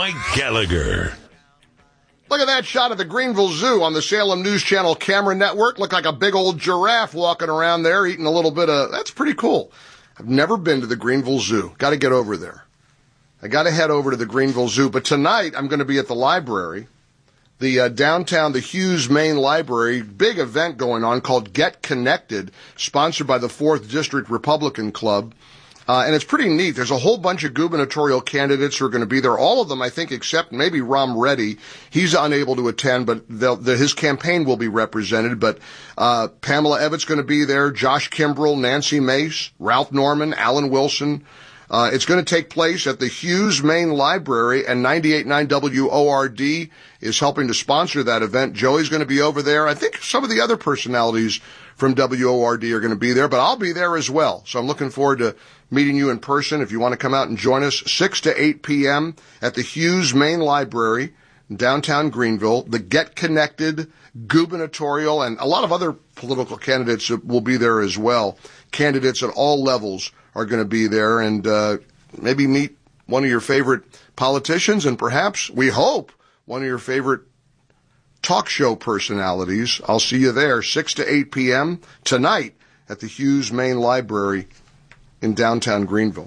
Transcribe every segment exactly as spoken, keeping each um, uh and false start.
Mike Gallagher. Look at that shot of the Greenville Zoo on the Salem News Channel camera network. Looked like a big old giraffe walking around there eating a little bit of, that's pretty cool. I've never been to the Greenville Zoo. Got to get over there. I got to head over to the Greenville Zoo. But tonight I'm going to be at the library, the uh, downtown, the Hughes Main Library, big event going on called Get Connected, sponsored by the fourth District Republican Club. Uh, and it's pretty neat. There's a whole bunch of gubernatorial candidates who are going to be there. All of them, I think, except maybe Ram Reddy. He's unable to attend, but the, his campaign will be represented. But uh Pamela Evans going to be there, Josh Kimbrell, Nancy Mace, Ralph Norman, Alan Wilson. Uh It's going to take place at the Hughes Main Library, and ninety-eight point nine W O R D is helping to sponsor that event. Joey's going to be over there. I think some of the other personalities from W O R D are going to be there, but I'll be there as well. So I'm looking forward to meeting you in person. If you want to come out and join us, six to eight p.m. at the Hughes Main Library in downtown Greenville. The Get Connected gubernatorial and a lot of other political candidates will be there as well. Candidates at all levels are going to be there, and uh, maybe meet one of your favorite politicians, and perhaps, we hope, one of your favorite talk show personalities. I'll see you there, six to eight p.m. tonight at the Hughes Main Library in downtown Greenville.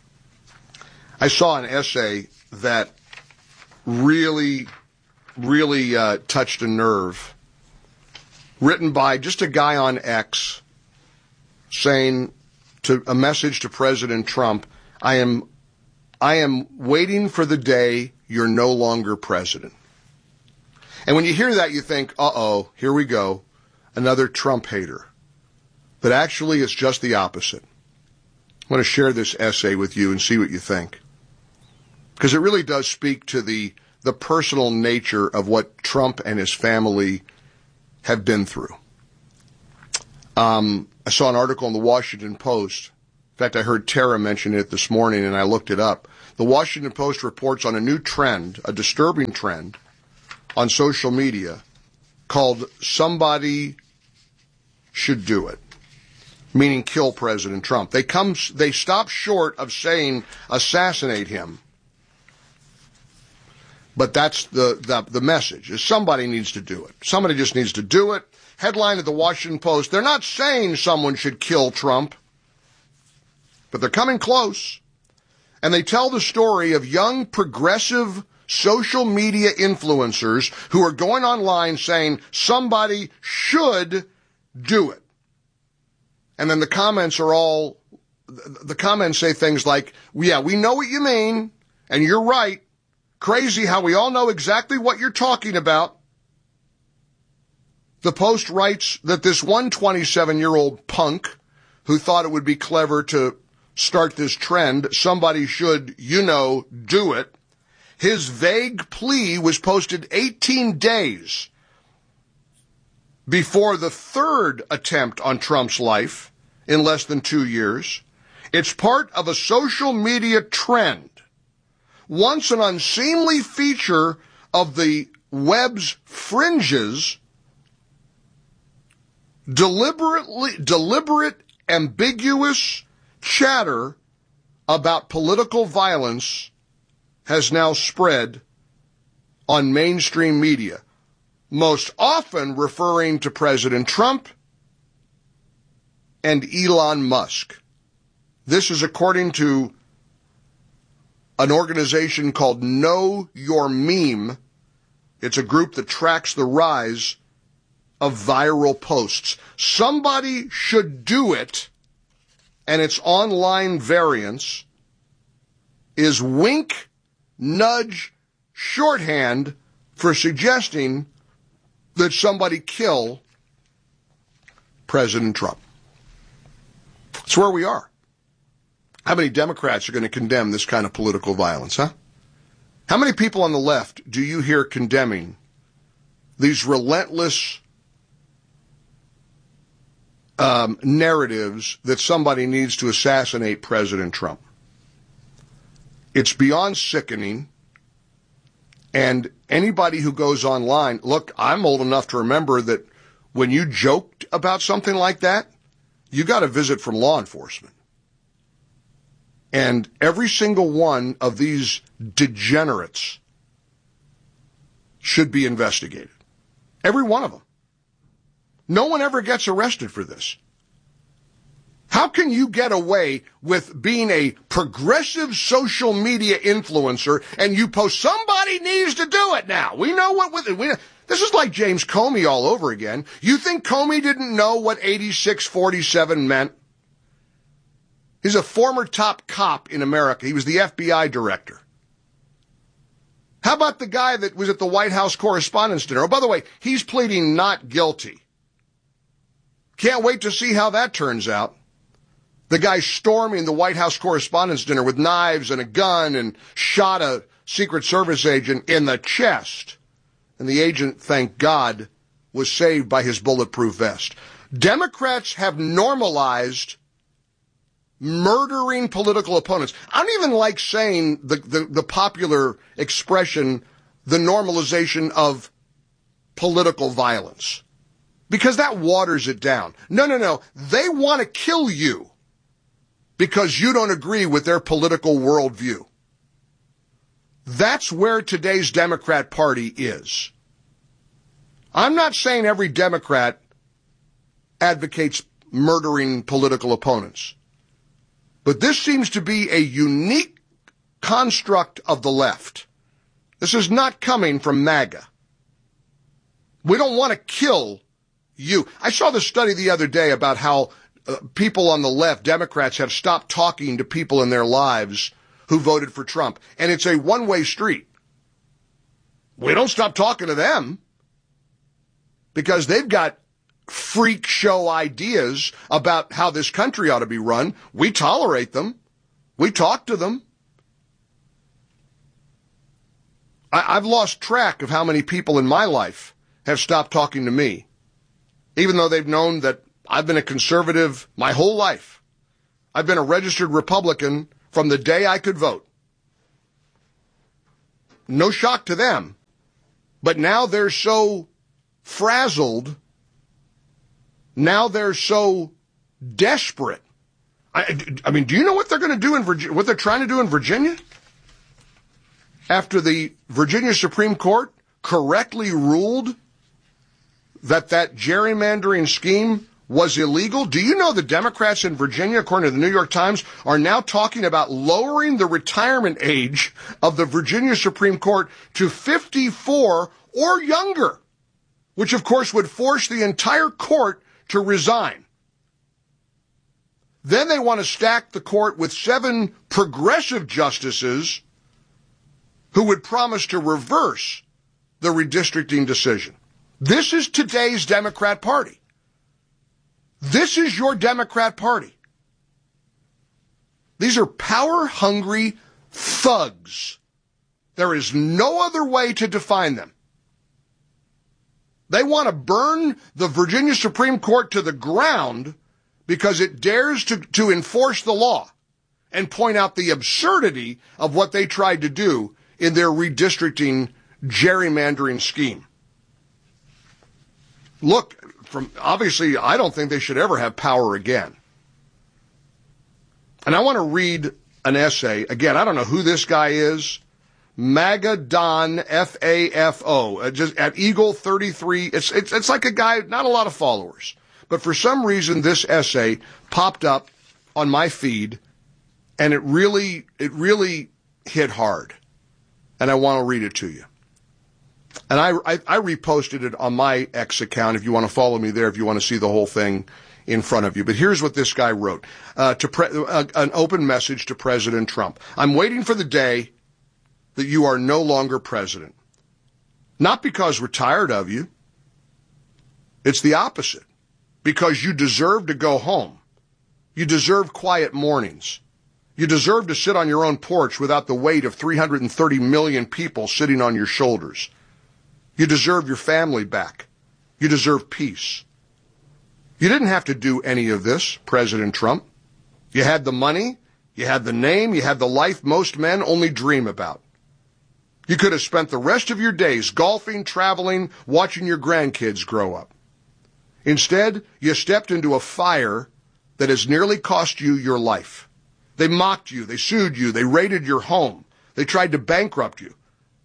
I saw an essay that really, really uh, touched a nerve, written by just a guy on X, saying to a message to President Trump, I am, I am waiting for the day you're no longer president. And when you hear that, you think, uh-oh, here we go, another Trump hater. But actually, it's just the opposite. I want to share this essay with you and see what you think, because it really does speak to the the personal nature of what Trump and his family have been through. Um, I saw an article in the Washington Post. In fact, I heard Tara mention it this morning, and I looked it up. The Washington Post reports on a new trend, a disturbing trend, on social media called "Somebody Should Do It," meaning kill President Trump. They come, they stop short of saying assassinate him. But that's the, the, the message, is somebody needs to do it. Somebody just needs to do it. Headline of the Washington Post, they're not saying someone should kill Trump, but they're coming close. And they tell the story of young progressive social media influencers who are going online saying somebody should do it. And then the comments are all, the comments say things like, yeah, we know what you mean, and you're right. Crazy how we all know exactly what you're talking about. The Post writes that this one twenty-seven-year-old punk who thought it would be clever to start this trend, somebody should, you know, do it. His vague plea was posted eighteen days before the third attempt on Trump's life in less than two years. It's part of a social media trend, once an unseemly feature of the web's fringes, deliberately, deliberate, ambiguous chatter about political violence has now spread on mainstream media, most often referring to President Trump and Elon Musk. This is according to an organization called Know Your Meme. It's a group that tracks the rise of viral posts. Somebody should do it, and its online variants is wink, nudge, shorthand for suggesting that somebody kill President Trump. It's where we are. How many Democrats are going to condemn this kind of political violence, huh? How many people on the left do you hear condemning these relentless um, narratives that somebody needs to assassinate President Trump? It's beyond sickening. And anybody who goes online, look, I'm old enough to remember that when you joked about something like that, you got a visit from law enforcement. And every single one of these degenerates should be investigated. Every one of them. No one ever gets arrested for this. How can you get away with being a progressive social media influencer and you post, somebody needs to do it now? We know what with it. We, this is like James Comey all over again. You think Comey didn't know what eighty-six forty-seven meant? He's a former top cop in America. He was the F B I director. How about the guy that was at the White House Correspondents' Dinner? Oh, by the way, he's pleading not guilty. Can't wait to see how that turns out. The guy storming the White House Correspondents' Dinner with knives and a gun and shot a Secret Service agent in the chest. And the agent, thank God, was saved by his bulletproof vest. Democrats have normalized murdering political opponents. I don't even like saying the, the, the popular expression, the normalization of political violence, because that waters it down. No, no, no. They want to kill you because you don't agree with their political worldview. That's where today's Democrat Party is. I'm not saying every Democrat advocates murdering political opponents. But this seems to be a unique construct of the left. This is not coming from MAGA. We don't want to kill you. I saw this study the other day about how uh, people on the left, Democrats, have stopped talking to people in their lives who voted for Trump. And it's a one-way street. We don't stop talking to them because they've got freak show ideas about how this country ought to be run. We tolerate them. We talk to them. I, I've lost track of how many people in my life have stopped talking to me, even though they've known that I've been a conservative my whole life. I've been a registered Republican from the day I could vote. No shock to them. But now they're so frazzled. Now they're so desperate. I, I mean, do you know what they're going to do in Virginia, what they're trying to do in Virginia? After the Virginia Supreme Court correctly ruled that that gerrymandering scheme was illegal, do you know the Democrats in Virginia, according to the New York Times, are now talking about lowering the retirement age of the Virginia Supreme Court to fifty-four or younger, which of course would force the entire court to resign. Then they want to stack the court with seven progressive justices who would promise to reverse the redistricting decision. This is today's Democrat Party. This is your Democrat Party. These are power-hungry thugs. There is no other way to define them. They want to burn the Virginia Supreme Court to the ground because it dares to, to enforce the law and point out the absurdity of what they tried to do in their redistricting gerrymandering scheme. Look, from obviously, I don't think they should ever have power again. And I want to read an essay. Again, I don't know who this guy is. MAGA Don, F A F O, uh, just at Eagle thirty-three. It's, it's, it's like a guy, not a lot of followers. But for some reason, this essay popped up on my feed, and it really, it really hit hard. And I want to read it to you. And I, I, I reposted it on my X account if you want to follow me there, if you want to see the whole thing in front of you. But here's what this guy wrote, uh, to pre- uh, an open message to President Trump. I'm waiting for the day that you are no longer president. Not because we're tired of you. It's the opposite. Because you deserve to go home. You deserve quiet mornings. You deserve to sit on your own porch without the weight of three hundred thirty million people sitting on your shoulders. You deserve your family back. You deserve peace. You didn't have to do any of this, President Trump. You had the money, you had the name, you had the life most men only dream about. You could have spent the rest of your days golfing, traveling, watching your grandkids grow up. Instead, you stepped into a fire that has nearly cost you your life. They mocked you, they sued you, they raided your home, they tried to bankrupt you.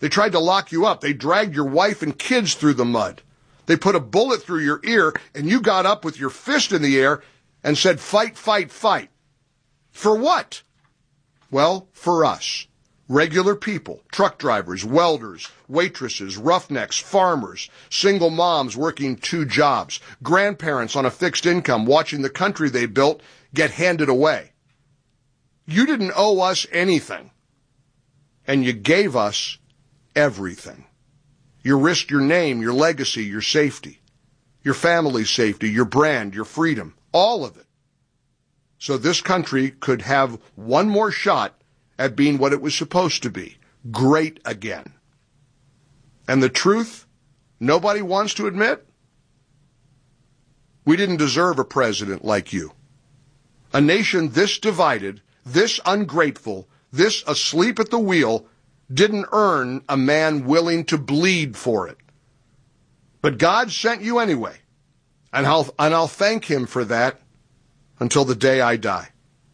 They tried to lock you up. They dragged your wife and kids through the mud. They put a bullet through your ear, and you got up with your fist in the air and said, fight, fight, fight. For what? Well, for us. Regular people, truck drivers, welders, waitresses, roughnecks, farmers, single moms working two jobs, grandparents on a fixed income watching the country they built get handed away. You didn't owe us anything, and you gave us everything. You risked your name, your legacy, your safety, your family's safety, your brand, your freedom, all of it. So this country could have one more shot at being what it was supposed to be, great again. And the truth, nobody wants to admit? We didn't deserve a president like you. A nation this divided, this ungrateful, this asleep at the wheel, didn't earn a man willing to bleed for it. But God sent you anyway, and I'll, and I'll thank him for that until the day I die.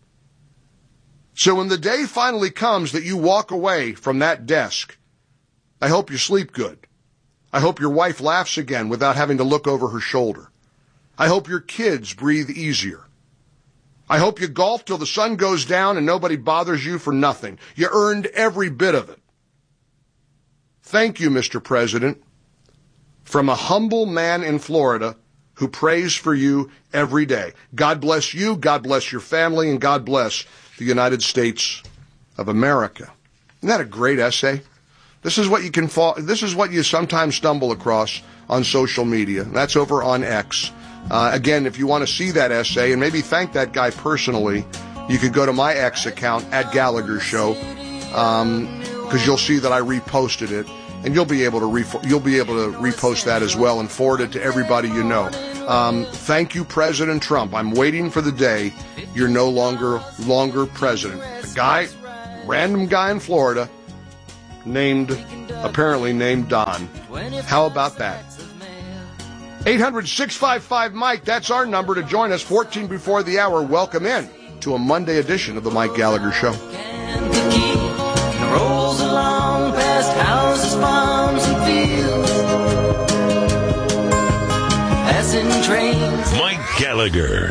So when the day finally comes that you walk away from that desk, I hope you sleep good. I hope your wife laughs again without having to look over her shoulder. I hope your kids breathe easier. I hope you golf till the sun goes down and nobody bothers you for nothing. You earned every bit of it. Thank you, Mister President, from a humble man in Florida who prays for you every day. God bless you, God bless your family, and God bless the United States of America. Isn't that a great essay? This is what you can fall, this is what you sometimes stumble across on social media. That's over on X. Uh, again, if you want to see that essay and maybe thank that guy personally, you could go to my X account at Gallagher Show, um, because you'll see that I reposted it, and you'll be able to re- you'll be able to repost that as well and forward it to everybody you know. Um, thank you, President Trump. I'm waiting for the day you're no longer longer president. A guy, random guy in Florida, named apparently named Don. How about that? eight hundred, six five five, Mike. That's our number to join us. fourteen before the hour. Welcome in to a Monday edition of the Mike Gallagher Show. Rolls along past houses, farms, and fields. Passing trains. Mike Gallagher.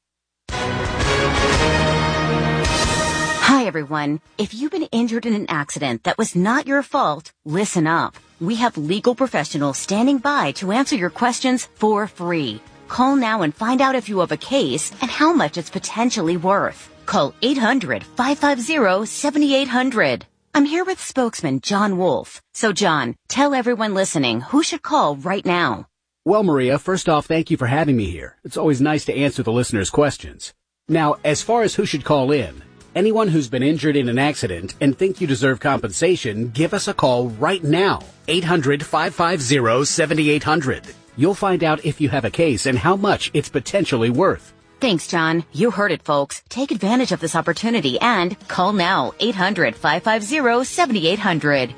Hi, everyone. If you've been injured in an accident that was not your fault, listen up. We have legal professionals standing by to answer your questions for free. Call now and find out if you have a case and how much it's potentially worth. Call eight hundred, five five zero, seven eight hundred. I'm here with spokesman John Wolf. So, John, tell everyone listening who should call right now. Well, Maria, first off, thank you for having me here. It's always nice to answer the listeners' questions. Now, as far as who should call in, anyone who's been injured in an accident and think you deserve compensation, give us a call right now. eight hundred, five five zero, seven eight hundred. You'll find out if you have a case and how much it's potentially worth. Thanks, John. You heard it, folks. Take advantage of this opportunity and call now. eight hundred, five five zero, seven eight hundred.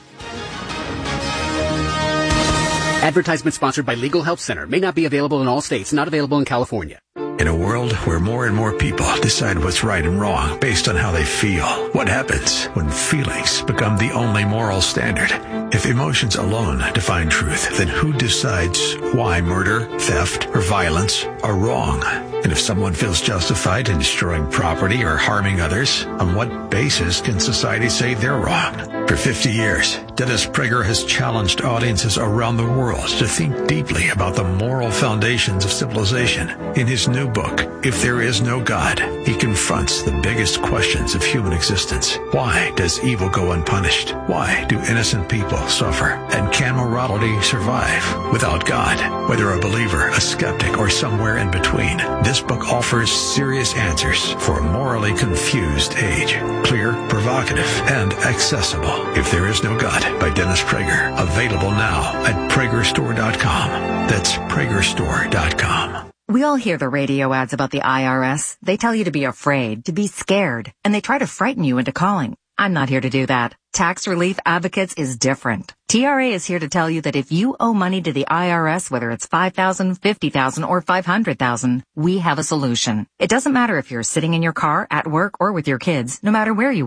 Advertisement sponsored by Legal Help Center. May not be available in all states. Not available in California. In a world where more and more people decide what's right and wrong based on how they feel, what happens when feelings become the only moral standard? If emotions alone define truth, then who decides why murder, theft, or violence are wrong? And if someone feels justified in destroying property or harming others, on what basis can society say they're wrong? For fifty years, Dennis Prager has challenged audiences around the world to think deeply about the moral foundations of civilization. In his new book, If There Is No God, he confronts the biggest questions of human existence. Why does evil go unpunished? Why do innocent people suffer? And can morality survive without God? Whether a believer, a skeptic, or somewhere in between, this book offers serious answers for a morally confused age. Clear, provocative, and accessible. If There Is No God by Dennis Prager. Available now at Prager Store dot com. That's Prager Store dot com. We all hear the radio ads about the I R S. They tell you to be afraid, to be scared, and they try to frighten you into calling. I'm not here to do that. Tax Relief Advocates is different. T R A is here to tell you that if you owe money to the I R S, whether it's five thousand dollars, fifty thousand dollars, or five hundred thousand dollars, we have a solution. It doesn't matter if you're sitting in your car, at work, or with your kids. No matter where you are,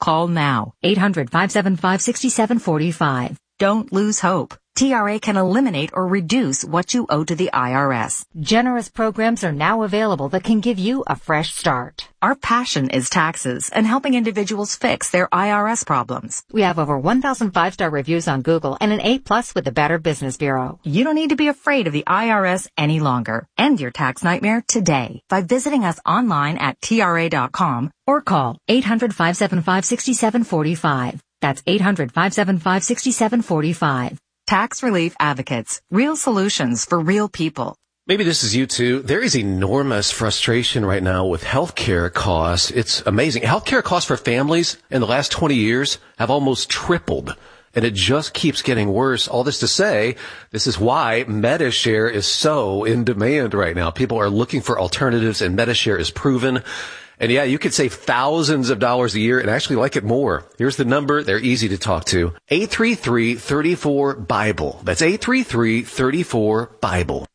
Call now. eight hundred, five seven five, six seven four five. Don't lose hope. T R A can eliminate or reduce what you owe to the I R S. Generous programs are now available that can give you a fresh start. Our passion is taxes and helping individuals fix their I R S problems. We have over one thousand five-star reviews on Google and an A plus with the Better Business Bureau. You don't need to be afraid of the I R S any longer. End your tax nightmare today by visiting us online at T R A dot com or call eight hundred, five seven five, six seven four five. That's eight hundred, five seven five, six seven four five. Tax Relief Advocates. Real solutions for real people. Maybe this is you too. There is enormous frustration right now with healthcare costs. It's amazing. Healthcare costs for families in the last twenty years have almost tripled. And it just keeps getting worse. All this to say, this is why MediShare is so in demand right now. People are looking for alternatives, and MediShare is proven. And yeah, you could save thousands of dollars a year and actually like it more. Here's the number. They're easy to talk to. eight three three, three four, BIBLE. That's eight three three, three four, BIBLE.